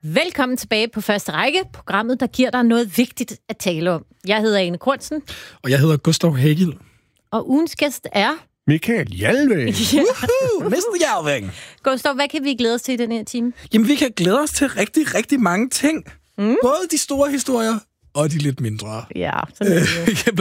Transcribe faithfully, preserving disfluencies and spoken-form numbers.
Velkommen tilbage på Første Række, programmet, der giver dig noget vigtigt at tale om. Jeg hedder Ane Kortsen. Og jeg hedder Gustav Hegel. Og ugens gæst er... Michael Hjalving. Ja. Woohoo! mister Hjalving. Gustav, hvad kan vi glæde os til i den her time? Jamen, vi kan glæde os til rigtig, rigtig mange ting. Mm. Både de store historier og de lidt mindre. Ja, sådan er det.